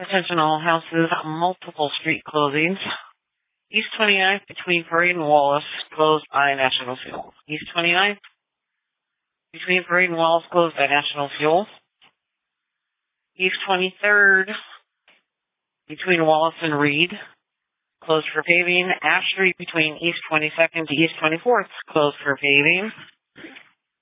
Attention all houses, multiple street closings. East 29th between Parade and Wallace, closed by National Fuel. East 29th between Parade and Wallace, closed by National Fuel. East 23rd between Wallace and Reed, closed for paving. Ash Street between East 22nd to East 24th, closed for paving.